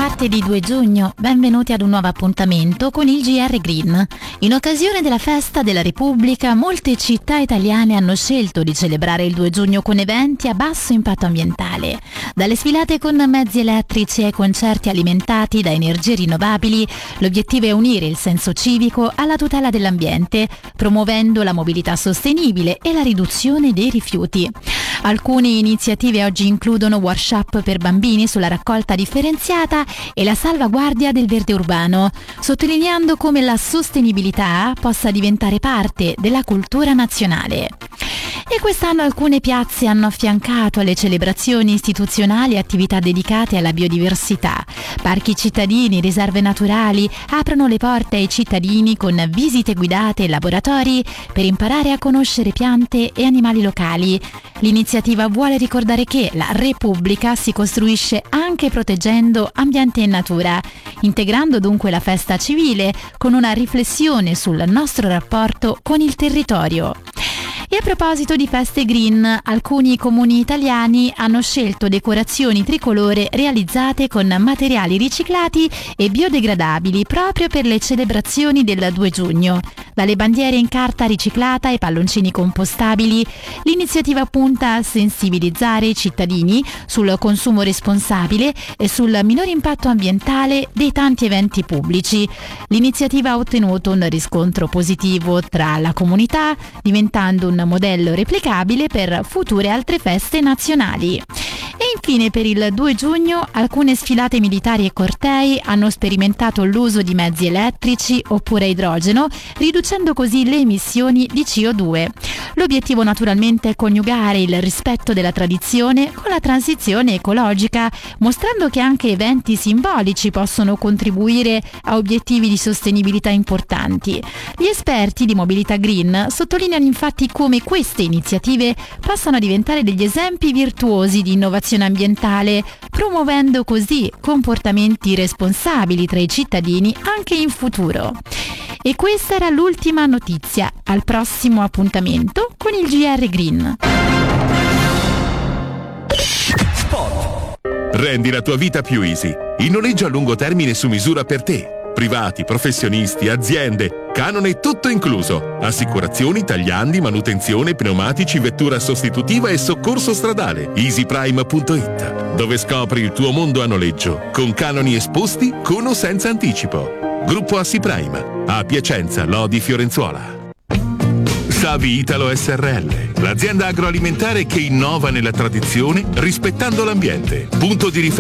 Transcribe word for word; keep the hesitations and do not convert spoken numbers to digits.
martedì due giugno, benvenuti ad un nuovo appuntamento con il G R Green. In occasione della festa della Repubblica, molte città italiane hanno scelto di celebrare il due giugno con eventi a basso impatto ambientale. Dalle sfilate con mezzi elettrici ai concerti alimentati da energie rinnovabili, l'obiettivo è unire il senso civico alla tutela dell'ambiente, promuovendo la mobilità sostenibile e la riduzione dei rifiuti. Alcune iniziative oggi includono workshop per bambini sulla raccolta differenziata e la salvaguardia del verde urbano, sottolineando come la sostenibilità possa diventare parte della cultura nazionale. E quest'anno alcune piazze hanno affiancato alle celebrazioni istituzionali attività dedicate alla biodiversità. Parchi cittadini, riserve naturali aprono le porte ai cittadini con visite guidate e laboratori per imparare a conoscere piante e animali locali. L'iniziativa vuole ricordare che la Repubblica si costruisce anche proteggendo ambiente e natura, integrando dunque la festa civile con una riflessione sul nostro rapporto con il territorio. E a proposito di feste green, alcuni comuni italiani hanno scelto decorazioni tricolore realizzate con materiali riciclati e biodegradabili proprio per le celebrazioni del due giugno. Dalle bandiere in carta riciclata ai palloncini compostabili, l'iniziativa punta a sensibilizzare i cittadini sul consumo responsabile e sul minore impatto ambientale dei tanti eventi pubblici. L'iniziativa ha ottenuto un riscontro positivo tra la comunità, diventando un modello replicabile per future altre feste nazionali. E infine per il due giugno alcune sfilate militari e cortei hanno sperimentato l'uso di mezzi elettrici oppure a idrogeno, riducendo così le emissioni di C O due. L'obiettivo naturalmente è coniugare il rispetto della tradizione con la transizione ecologica, mostrando che anche eventi simbolici possono contribuire a obiettivi di sostenibilità importanti. Gli esperti di mobilità green sottolineano infatti come queste iniziative possano diventare degli esempi virtuosi di innovazione ambientale, promuovendo così comportamenti responsabili tra i cittadini anche in futuro. E questa era l'ultima notizia. Al prossimo appuntamento con il G R Green. Sport. Rendi la tua vita più easy. Il noleggio a lungo termine su misura per te. Privati, professionisti, aziende, canone tutto incluso. Assicurazioni, tagliandi, manutenzione, pneumatici, vettura sostitutiva e soccorso stradale. easyprime punto it, dove scopri il tuo mondo a noleggio, con canoni esposti, con o senza anticipo. Gruppo Assi Prime, a Piacenza, Lodi, Fiorenzuola. Savi Italo S R L, l'azienda agroalimentare che innova nella tradizione rispettando l'ambiente. Punto di riferimento